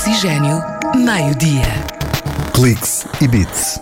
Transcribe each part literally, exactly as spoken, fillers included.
Oxigênio, meio-dia. Cliques e Beats.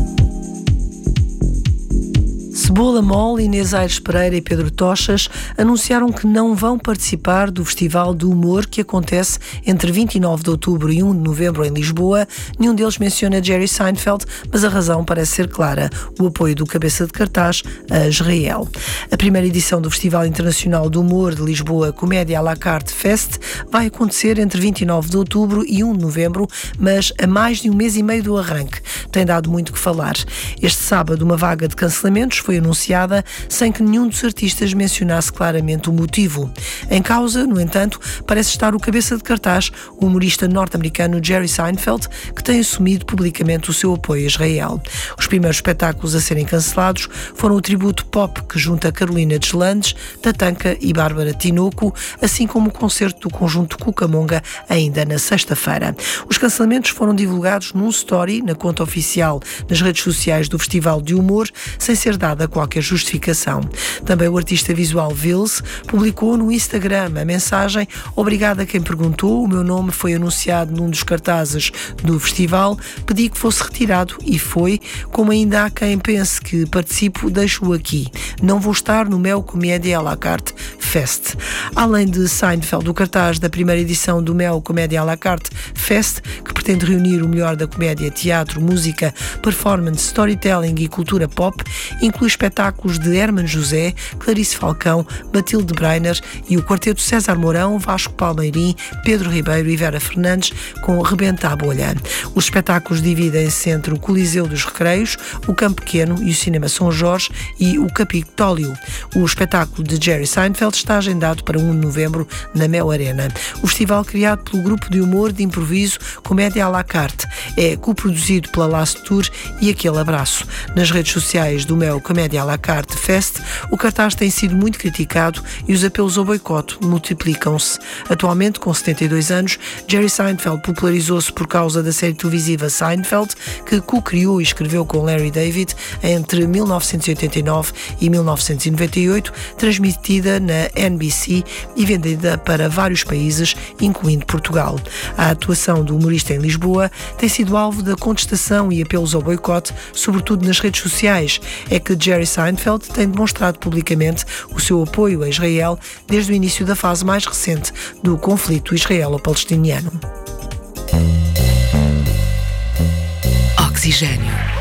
Cebola Mol, Inês Aires Pereira e Pedro Tochas anunciaram que não vão participar do Festival do Humor que acontece entre vinte e nove de outubro e um de novembro em Lisboa. Nenhum deles menciona Jerry Seinfeld, mas a razão parece ser clara: o apoio do cabeça de cartaz a Israel. A primeira edição do Festival Internacional do Humor de Lisboa, Comédia à la carte Fest, vai acontecer entre vinte e nove de outubro e um de novembro, mas a mais de um mês e meio do arranque. Tem dado muito que falar. Este sábado, uma vaga de cancelamentos foi anunciada sem que nenhum dos artistas mencionasse claramente o motivo. Em causa, no entanto, parece estar o cabeça de cartaz, o humorista norte-americano Jerry Seinfeld, que tem assumido publicamente o seu apoio a Israel. Os primeiros espetáculos a serem cancelados foram o tributo pop que junta Carolina Deslandes, Tatanka e Bárbara Tinoco, assim como o concerto do conjunto Cucamonga ainda na sexta-feira. Os cancelamentos foram divulgados num story na conta oficial nas redes sociais do Festival de Humor, sem ser dada qualquer justificação. Também o artista visual Vils publicou no Instagram a mensagem: "Obrigado a quem perguntou, o meu nome foi anunciado num dos cartazes do festival, pedi que fosse retirado e foi. Como ainda há quem pense que participo, deixo-o aqui. Não vou estar no Mel Comédia à la carte Fest." Além de Seinfeld, o cartaz da primeira edição do Mel Comédia à la carte Fest, que pretende reunir o melhor da comédia, teatro, música, performance, storytelling e cultura pop, inclui espetáculos de Herman José, Clarice Falcão, Matilde Breiner e o quarteto César Mourão, Vasco Palmeirim, Pedro Ribeiro e Vera Fernandes, com Rebenta a Bolha. Os espetáculos dividem-se entre o Coliseu dos Recreios, o Campo Pequeno e o Cinema São Jorge e o Capitólio. O espetáculo de Jerry Seinfeld está agendado para um de novembro na Mel Arena. O festival, criado pelo grupo de humor de improviso Comédia à la carte, é coproduzido pela Last Tour e Aquele Abraço. Nas redes sociais do Mel Comédia à la carte Fest, o cartaz tem sido muito criticado e os apelos ao boicote multiplicam-se. Atualmente, com setenta e dois anos, Jerry Seinfeld popularizou-se por causa da série televisiva Seinfeld, que co-criou e escreveu com Larry David entre mil novecentos e oitenta e nove e mil novecentos e noventa e oito, transmitida na N B C e vendida para vários países, incluindo Portugal. A atuação do humorista em Lisboa tem sido alvo da contestação e apelos ao boicote, sobretudo nas redes sociais. É que Jerry Seinfeld tem demonstrado publicamente o seu apoio a Israel desde o início da fase mais recente do conflito israelo-palestiniano. Oxigênio.